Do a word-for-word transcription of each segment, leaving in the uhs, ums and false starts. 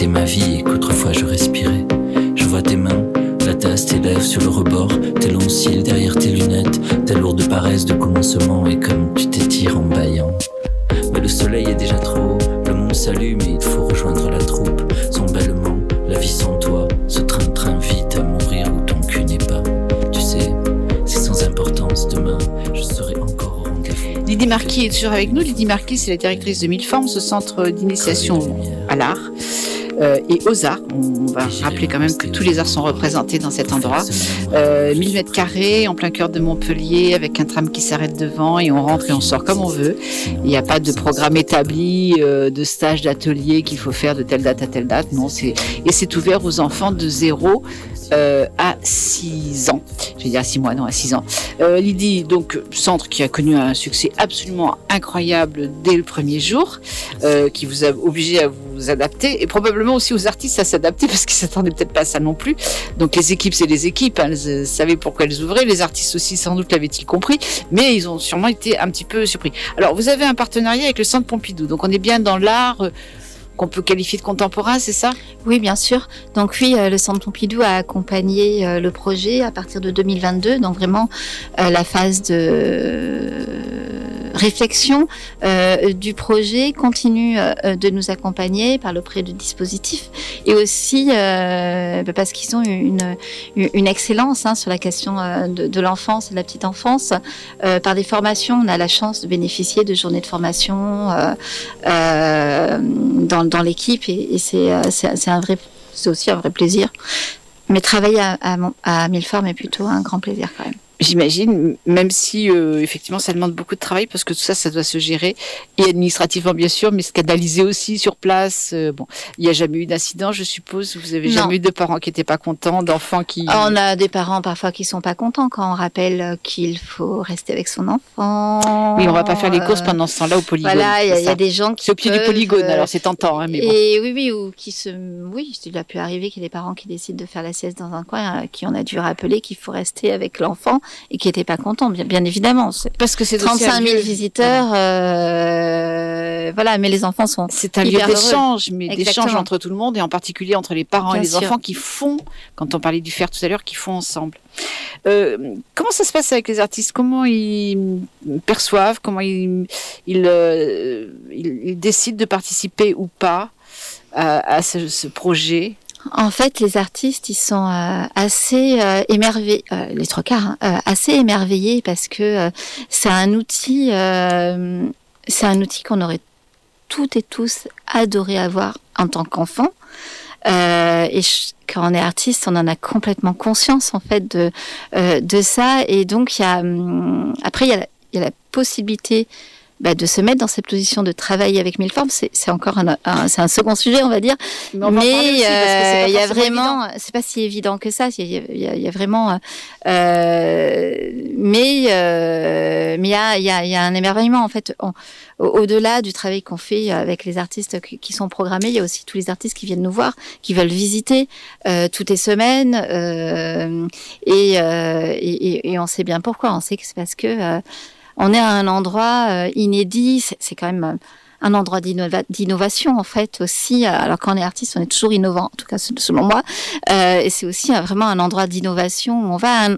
été ma vie et qu'autrefois je respirais. Je vois tes mains, la tasse, tes lèvres sur le rebord, tes longs cils derrière tes lunettes, ta lourde paresse de commencement et comme tu t'étires en bâillant. Mais le soleil est déjà trop haut, le monde s'allume et il faut rejoindre la troupe. Son bêlement, la vie sans toi, ce train-train vite à mourir où ton cul n'est pas. Tu sais, c'est sans importance, demain je serai encore au rendez-vous. Lydie Marquis est toujours avec nous. Lydie Marquis, c'est la directrice de Mille Formes, ce centre d'initiation à l'art. Euh, et aux arts. On va rappeler quand même que tous les arts sont représentés dans cet endroit. Euh, mille mètres carrés en plein cœur de Montpellier avec un tram qui s'arrête devant et on rentre et on sort comme on veut. Il n'y a pas de programme établi, euh, de stage, d'atelier qu'il faut faire de telle date à telle date. Non, c'est... Et c'est ouvert aux enfants de zéro euh, à six ans. Je vais dire à six mois, non, à six ans. Euh, Lydie, donc, centre qui a connu un succès absolument incroyable dès le premier jour, euh, qui vous a obligé à vous adapter et probablement aussi aux artistes à s'adapter parce qu'ils ne s'attendaient peut-être pas à ça non plus. Donc les équipes, c'est les équipes, hein, elles savaient pourquoi elles ouvraient, les artistes aussi sans doute l'avaient-ils compris, mais ils ont sûrement été un petit peu surpris. Alors vous avez un partenariat avec le Centre Pompidou, donc on est bien dans l'art euh, qu'on peut qualifier de contemporain, c'est ça ? Oui, bien sûr. Donc oui, euh, le Centre Pompidou a accompagné euh, le projet à partir de deux mille vingt-deux, donc vraiment euh, la phase de euh, réflexion euh, du projet continue euh, de nous accompagner par le prêt de dispositifs et aussi euh, parce qu'ils ont une, une excellence hein, sur la question euh, de, de l'enfance et de la petite enfance. Euh, par des formations, on a la chance de bénéficier de journées de formation euh, euh, dans, dans l'équipe et, et c'est, c'est, c'est, un vrai, c'est aussi un vrai plaisir. Mais travailler à, à, à Mille Formes est plutôt un grand plaisir quand même. J'imagine, même si euh, effectivement ça demande beaucoup de travail parce que tout ça, ça doit se gérer et administrativement bien sûr, mais se canaliser aussi sur place. Euh, bon, il n'y a jamais eu d'incident, je suppose. Vous avez non. jamais eu de parents qui n'étaient pas contents, d'enfants qui. On a des parents parfois qui sont pas contents quand on rappelle qu'il faut rester avec son enfant. Oui, on va pas faire les courses pendant ce temps-là au polygone. Voilà, il y, y a des gens qui. C'est au pied peuvent, du polygone, alors c'est tentant, hein, mais bon. Et oui, oui, ou qui se, oui, il a pu arriver qu'il y ait des parents qui décident de faire la sieste dans un coin, qui on a dû rappeler qu'il faut rester avec l'enfant. Et qui n'étaient pas contents, bien, bien évidemment. C'est parce que c'est trente-cinq mille visiteurs, voilà. Euh, voilà, mais les enfants sont c'est un lieu d'échange, mais Exactement. d'échange entre tout le monde et en particulier entre les parents bien et les sûr. enfants qui font, quand on parlait du faire tout à l'heure, qui font ensemble. Euh, comment ça se passe avec les artistes ? Comment ils perçoivent ? Comment ils, ils, euh, ils, ils décident de participer ou pas à, à ce, ce projet ? En fait, les artistes, ils sont euh, assez euh, émerveillés, euh, les trois quarts, hein, euh, assez émerveillés parce que euh, c'est un outil, euh, c'est un outil qu'on aurait toutes et tous adoré avoir en tant qu'enfant. Euh, et je, quand on est artiste, on en a complètement conscience en fait de euh, de ça. Et donc il y a hum, après il y a la, il y a la possibilité bah, de se mettre dans cette position de travailler avec Mille Formes, c'est, c'est encore un, un, c'est un second sujet, on va dire. Mais il Mais, euh, y a vraiment, évident. C'est pas si évident que ça. Il y a, y a, y a vraiment, euh, mais euh, mais il y a, il y a, il y a un émerveillement en fait. On, au-delà du travail qu'on fait avec les artistes qui, qui sont programmés, il y a aussi tous les artistes qui viennent nous voir, qui veulent visiter euh, toutes les semaines, euh, et, euh, et, et on sait bien pourquoi. On sait que c'est parce que euh, on est à un endroit euh, inédit, c'est, c'est quand même un endroit d'innova- d'innovation en fait aussi. Alors quand on est artiste, on est toujours innovant, en tout cas selon moi. Euh, et c'est aussi un, vraiment un endroit d'innovation où on va à un,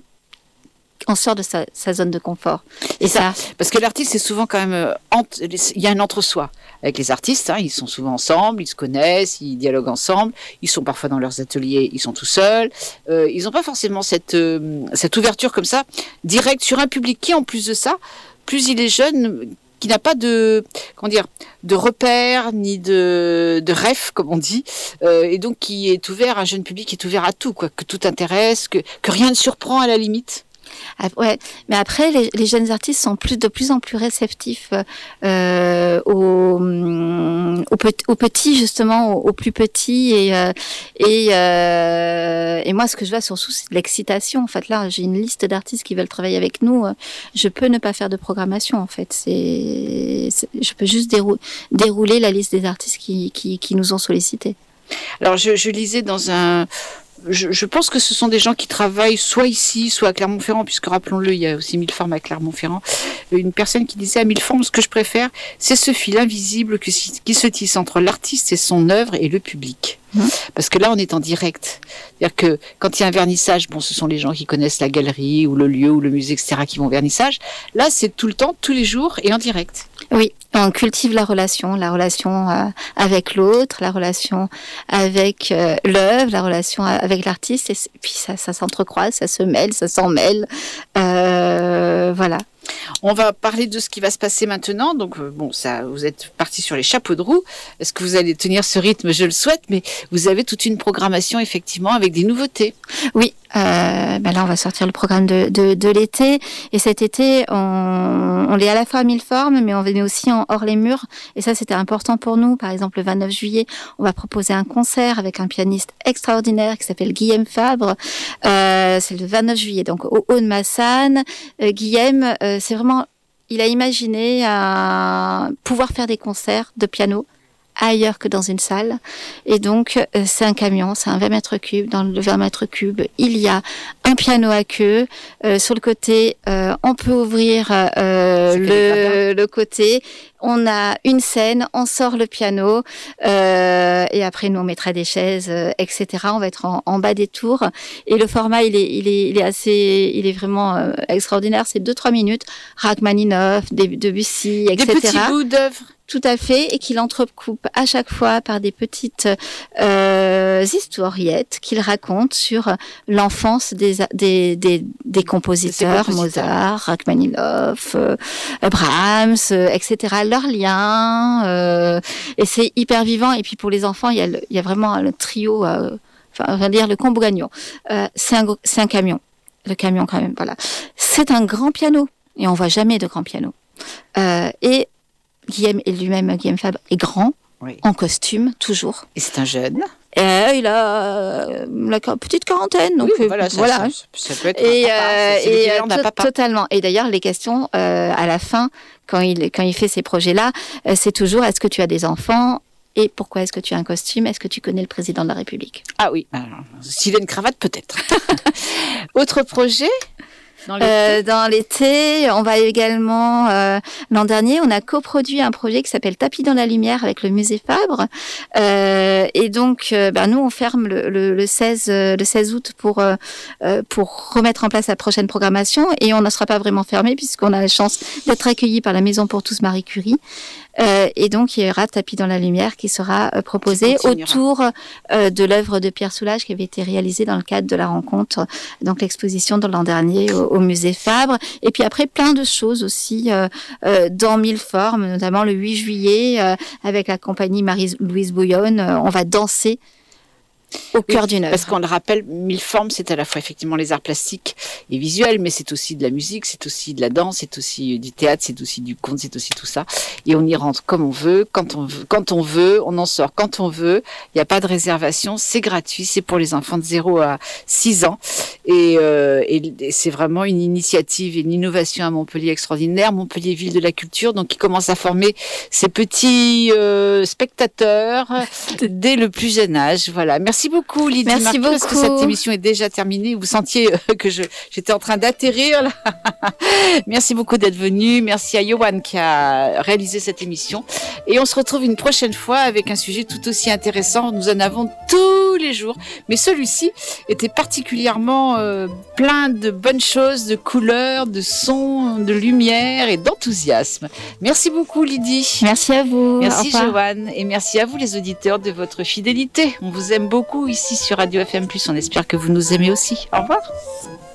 on sort de sa, sa zone de confort. Et ça, ça, parce que l'artiste, c'est souvent quand même, euh, entre, il y a un entre-soi avec les artistes. Hein, ils sont souvent ensemble, ils se connaissent, ils dialoguent ensemble. Ils sont parfois dans leurs ateliers, ils sont tout seuls. Euh, ils n'ont pas forcément cette euh, cette ouverture comme ça, directe sur un public qui, en plus de ça, plus il est jeune, qui n'a pas de comment dire de repères ni de de rêve comme on dit, euh, et donc qui est ouvert, un jeune public qui est ouvert à tout, quoi, que tout intéresse, que que rien ne surprend à la limite. Ah, ouais, mais après les, les jeunes artistes sont plus de plus en plus réceptifs euh, aux, aux, petits, aux petits justement, aux, aux plus petits et euh, et euh, et moi ce que je vois surtout c'est de l'excitation. En fait là j'ai une liste d'artistes qui veulent travailler avec nous. Je peux ne pas faire de programmation en fait. C'est, c'est je peux juste dérou- dérouler la liste des artistes qui qui, qui nous ont sollicités. Alors je, je lisais dans un Je, je pense que ce sont des gens qui travaillent soit ici, soit à Clermont-Ferrand, puisque rappelons-le, il y a aussi Mille Formes à Clermont-Ferrand. Une personne qui disait à Mille Formes, ce que je préfère, c'est ce fil invisible qui, qui se tisse entre l'artiste et son œuvre et le public. Mmh. Parce que là, on est en direct. C'est-à-dire que quand il y a un vernissage, bon, ce sont les gens qui connaissent la galerie ou le lieu ou le musée, et cetera, qui vont au vernissage. Là, c'est tout le temps, tous les jours et en direct. Oui, on cultive la relation, la relation euh, avec l'autre, la relation avec euh, l'œuvre, la relation avec l'artiste, et puis ça, ça s'entrecroise, ça se mêle, ça s'en mêle. Euh, voilà. On va parler de ce qui va se passer maintenant. Donc, euh, bon, ça, vous êtes parti sur les chapeaux de roue. Est-ce que vous allez tenir ce rythme? Je le souhaite, mais vous avez toute une programmation, effectivement, avec des nouveautés. Oui, euh, ben là, on va sortir le programme de, de, de l'été. Et cet été, on, on est à la fois à mille formes, mais on est aussi en hors les murs. Et ça, c'était important pour nous. Par exemple, le vingt-neuf juillet, on va proposer un concert avec un pianiste extraordinaire qui s'appelle Guillaume Fabre. Euh, c'est le vingt-neuf juillet, donc au Haut-de-Massane. Euh, Guillaume, euh, c'est vraiment, il a imaginé euh, pouvoir faire des concerts de piano ailleurs que dans une salle. Et donc, euh, c'est un camion, c'est un vingt mètres cubes. Dans le vingt mètres cubes, il y a un piano à queue. Euh, sur le côté, euh, on peut ouvrir euh, le, le côté. On a une scène, on sort le piano. Euh, et après, nous, on mettra des chaises, euh, et cetera. On va être en, en bas des tours. Et le format, il est, il est, il est assez, il est vraiment euh, extraordinaire. C'est deux trois minutes. Rachmaninoff, Debussy, et cetera. Des petits bouts d'œuvres. Tout à fait, et qu'il entrecoupe à chaque fois par des petites euh, historiettes qu'il raconte sur l'enfance des, des, des, des compositeurs, compositeurs. Mozart, Rachmaninoff, euh, Brahms, euh, et cetera. Leurs liens, euh, et c'est hyper vivant. Et puis pour les enfants, il y a, le, il y a vraiment le trio, euh, enfin, on va dire le combo gagnant. Euh, c'est un, c'est un camion, le camion quand même. Voilà, c'est un grand piano, et on voit jamais de grand piano. Euh, et Guillaume est lui-même, Guillaume Fabre, est grand, oui. En costume, toujours. Et c'est un jeune. Euh, il a euh, la petite quarantaine, donc oui, voilà, ça, voilà. Ça, ça peut être et, un papa, euh, c'est et le to- papa. Totalement. Et d'ailleurs, les questions euh, à la fin, quand il quand il fait ces projets-là, euh, c'est toujours: est-ce que tu as des enfants? Et pourquoi est-ce que tu as un costume? Est-ce que tu connais le président de la République? Ah oui, alors, s'il a une cravate, peut-être. Autre projet? Dans l'été. Euh, dans l'été, on va également, euh, l'an dernier, on a coproduit un projet qui s'appelle Tapis dans la lumière avec le musée Fabre. Euh, et donc, euh, ben, nous, on ferme le, le, le, seize, le seize août pour, euh, pour remettre en place la prochaine programmation. Et on ne sera pas vraiment fermé puisqu'on a la chance d'être accueillis par la Maison pour tous Marie Curie. Euh, et donc, il y aura Tapis dans la lumière qui sera euh, proposé autour euh, de l'œuvre de Pierre Soulages qui avait été réalisée dans le cadre de la rencontre, donc l'exposition de l'an dernier au, au musée Fabre. Et puis après, plein de choses aussi euh, euh, dans mille formes, notamment le huit juillet, euh, avec la compagnie Marie-Louise Bouillonne, euh, on va danser au cœur oui, d'une œuvre. Parce qu'on le rappelle, mille formes, c'est à la fois effectivement les arts plastiques et visuels, mais c'est aussi de la musique, c'est aussi de la danse, c'est aussi du théâtre, c'est aussi du conte, c'est aussi tout ça. Et on y rentre comme on veut, quand on veut, quand on veut, on en sort quand on veut. Il n'y a pas de réservation, c'est gratuit, c'est pour les enfants de zéro à six ans. Et, euh, et c'est vraiment une initiative et une innovation à Montpellier extraordinaire. Montpellier, ville de la culture, donc qui commence à former ses petits euh, spectateurs dès le plus jeune âge. Voilà. Merci beaucoup Lydie. Merci Marquet, beaucoup. Parce que cette émission est déjà terminée. Vous sentiez que je, j'étais en train d'atterrir là. Merci beaucoup d'être venu. Merci à Johan qui a réalisé cette émission. Et on se retrouve une prochaine fois avec un sujet tout aussi intéressant. Nous en avons tous les jours. Mais celui-ci était particulièrement euh, plein de bonnes choses, de couleurs, de sons, de lumière et d'enthousiasme. Merci beaucoup Lydie. Merci à vous. Merci Johan. Et merci à vous les auditeurs de votre fidélité. On vous aime beaucoup ici sur Radio F M plus. On espère que vous nous aimez aussi. Au revoir.